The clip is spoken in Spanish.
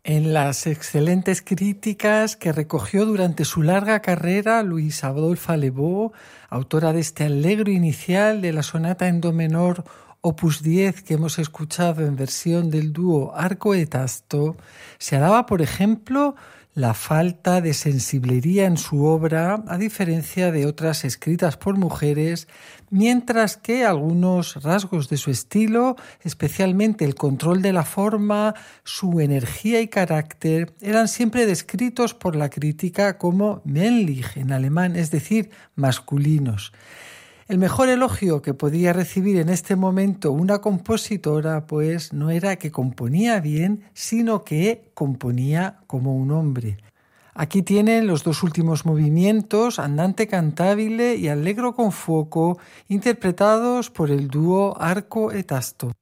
En las excelentes críticas que recogió durante su larga carrera Luis Adolphe Lebow, autora de este allegro inicial de la sonata en do menor Opus 10 que hemos escuchado en versión del dúo Arco e Tasto, se alaba, por ejemplo, la falta de sensiblería en su obra, a diferencia de otras escritas por mujeres, mientras que algunos rasgos de su estilo, especialmente el control de la forma, su energía y carácter, eran siempre descritos por la crítica como männlich en alemán, es decir, masculinos. El mejor elogio que podía recibir en este momento una compositora, pues, no era que componía bien, sino que componía como un hombre. Aquí tienen los dos últimos movimientos, Andante cantabile y Allegro con fuoco, interpretados por el dúo Arco e Tasto.